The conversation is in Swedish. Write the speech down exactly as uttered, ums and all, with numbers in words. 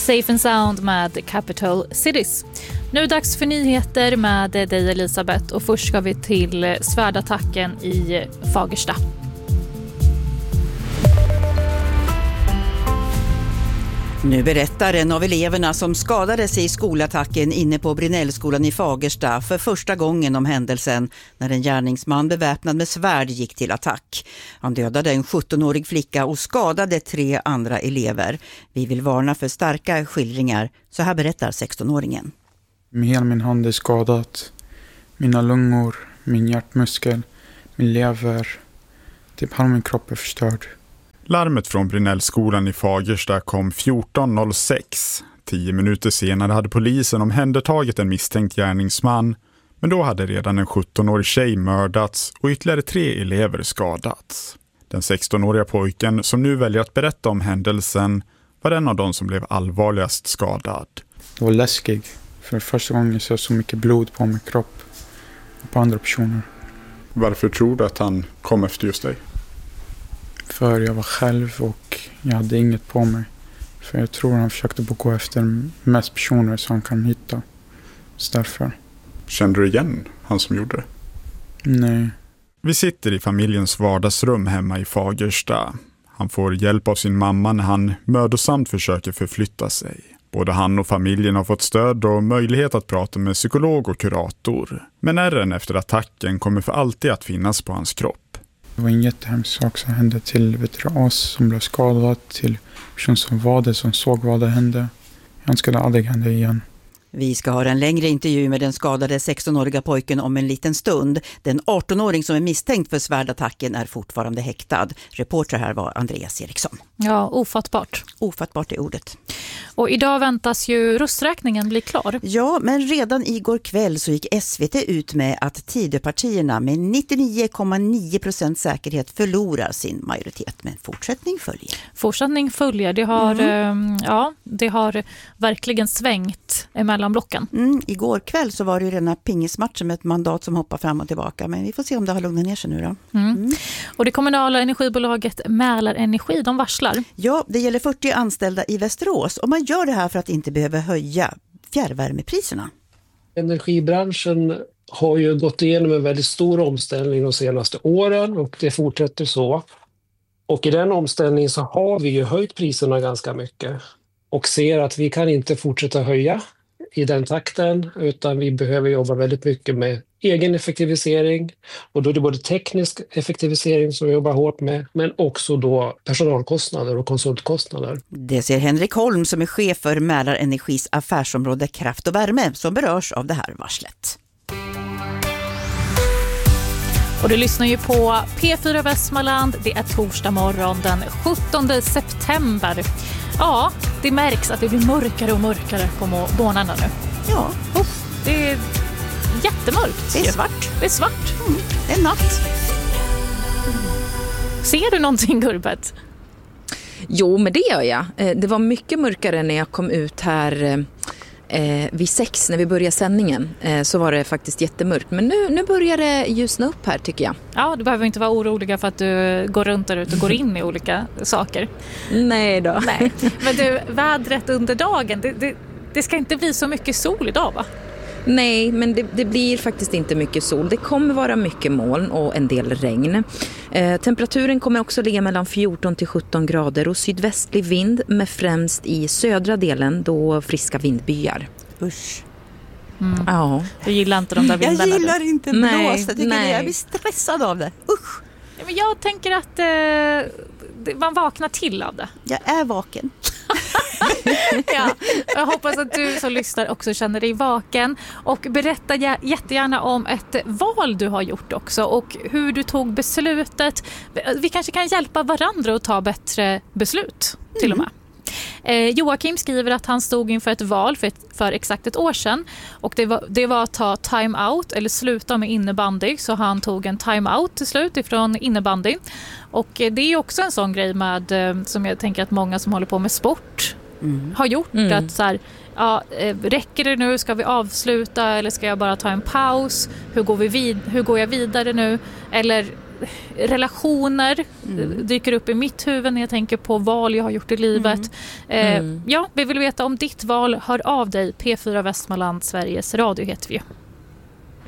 Safe and Sound med Capital Cities. Nu är det dags för nyheter med dig Elisabeth och först ska vi till svärdattacken i Fagersta. Nu berättar en av eleverna som skadade sig i skolattacken inne på Brinellskolan i Fagersta för första gången om händelsen när en gärningsman beväpnad med svärd gick till attack. Han dödade en sjuttonårig flicka och skadade tre andra elever. Vi vill varna för starka skildringar, så här berättar sextonåringen. Hela min hand är skadat, mina lungor, min hjärtmuskel, min lever, typ halva min kropp är förstörd. Larmet från Brinellskolan i Fagersta kom fjorton noll sex. Tio minuter senare hade polisen omhändertagit en misstänkt gärningsman, men då hade redan en sjuttonårig tjej mördats och ytterligare tre elever skadats. Den sextonåriga pojken som nu väljer att berätta om händelsen var en av de som blev allvarligast skadad. Det var läskigt, för första gången jag såg så mycket blod på min kropp och på andra personer. Varför tror du att han kom efter just dig? För jag var själv och jag hade inget på mig. För jag tror han försökte gå efter mest personer som han kan hitta. Så därför. Kände du igen han som gjorde det? Nej. Vi sitter i familjens vardagsrum hemma i Fagersta. Han får hjälp av sin mamma när han mödosamt försöker förflytta sig. Både han och familjen har fått stöd och möjlighet att prata med psykolog och kurator. Men ärren efter attacken kommer för alltid att finnas på hans kropp. Det var en jättehemsk sak som hände till veteran som blev skadad, till person som var det, som såg vad det hände. Jag önskade aldrig hända igen. Vi ska ha en längre intervju med den skadade sextonåriga pojken om en liten stund. Den artonåring som är misstänkt för svärdattacken är fortfarande häktad. Reporter här var Andreas Eriksson. Ja, ofattbart. Ofattbart är ordet. Och idag väntas ju rösträkningen bli klar. Ja, men redan igår kväll så gick S V T ut med att Tidöpartierna med nittionio komma nio procent säkerhet förlorar sin majoritet. Men fortsättning följer. Fortsättning följer. Det har, mm. ja, det har verkligen svängt emellan blocken. Mm, igår kväll så var det ju den här pingismatchen med ett mandat som hoppar fram och tillbaka. Men vi får se om det har lugnat ner sig nu då. Mm. Mm. Och det kommunala energibolaget Mälarenergi, de varslar. Ja, det gäller fyrtio anställda i Västerås och man gör det här för att inte behöva höja fjärrvärmepriserna. Energibranschen har ju gått igenom en väldigt stor omställning de senaste åren och det fortsätter så. Och i den omställningen så har vi ju höjt priserna ganska mycket och ser att vi kan inte fortsätta höja i den takten utan vi behöver jobba väldigt mycket med egen effektivisering och då är det både teknisk effektivisering som vi jobbar hårt med men också då personalkostnader och konsultkostnader. Det ser Henrik Holm som är chef för Mälarenergis affärsområde Kraft och värme som berörs av det här varslet. Och du lyssnar ju på P fyra Västmanland. Det är torsdag morgon den sjuttonde september. Ja, det märks att det blir mörkare och mörkare på morgnarna nu. Ja, oh, det är jättemörkt. Det är svart. Det är svart. Mm, det är natt. Ser du någonting, Gurbet? Jo, men det gör jag. Det var mycket mörkare när jag kom ut här eh, vid sex när vi började sändningen. Eh, så var det faktiskt jättemörkt. Men nu, nu börjar det ljusna upp här tycker jag. Ja, du behöver inte vara oroliga för att du går runt där ute och går in i olika saker. Nej då. Nej. Men du, vädret under dagen, det, det, det ska inte bli så mycket sol idag va? Nej, men det, det blir faktiskt inte mycket sol. Det kommer vara mycket moln och en del regn. Eh, temperaturen kommer också ligga mellan fjorton till sjutton grader och sydvästlig vind med främst i södra delen då friska vindbyar. Usch. Mm. Ja. Du gillar inte de där vindarna? Jag gillar inte blås. Nej, Jag tycker nej. det, jag blir stressad av det. Usch. Ja, men jag tänker att eh, man vaknar till av det. Jag är vaken. Ja, jag hoppas att du som lyssnar också känner dig vaken och berätta jättegärna om ett val du har gjort också och hur du tog beslutet. Vi kanske kan hjälpa varandra att ta bättre beslut till och med. Eh, Joakim skriver att han stod inför ett val för, ett, för exakt ett år sedan och det var, det var att ta time out eller sluta med innebandy, så han tog en time out till slut ifrån innebandy och eh, det är också en sån grej med eh, som jag tänker att många som håller på med sport mm. har gjort mm. att så här, ja, eh, räcker det nu, ska vi avsluta eller ska jag bara ta en paus, hur går, vi vid, hur går jag vidare nu eller relationer Mm. dyker upp i mitt huvud när jag tänker på val jag har gjort i livet. Mm. Eh, ja, vi vill veta om ditt val. Hör av dig. P fyra Västmanland, Sveriges Radio heter vi.